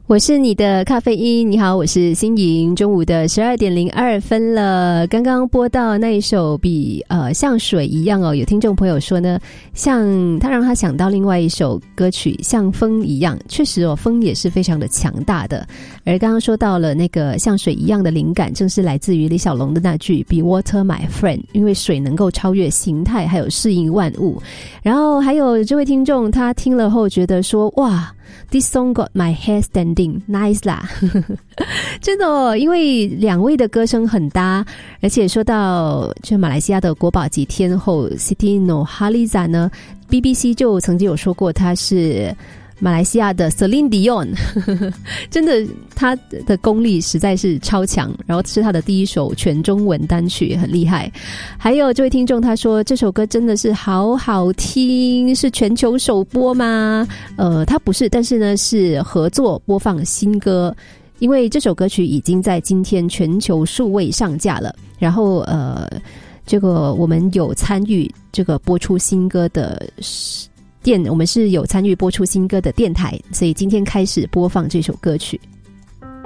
我是你的咖啡因，你好，我是欣莹。中午的12:02了，刚刚播到那一首比像水一样哦，有听众朋友说呢，像他让他想到另外一首歌曲像风一样，确实哦，风也是非常的强大的。而刚刚说到了那个像水一样的灵感，正是来自于李小龙的那句 Be water my friend， 因为水能够超越形态，还有适应万物。然后还有这位听众他听了后觉得说，哇，This song got my hair standing, nice 啦真的哦，因为两位的歌声很搭，而且说到就马来西亚的国宝级天后 Siti Nurhaliza 呢， BBC 就曾经有说过她是马来西亚的 Celine Dion 真的他的功力实在是超强，然后是他的第一首全中文单曲，很厉害。还有这位听众他说这首歌真的是好好听，是全球首播吗？他不是，但是呢是合作播放新歌，因为这首歌曲已经在今天全球数位上架了，然后这个我们有参与这个播出新歌的我们是有参与播出新歌的电台，所以今天开始播放这首歌曲。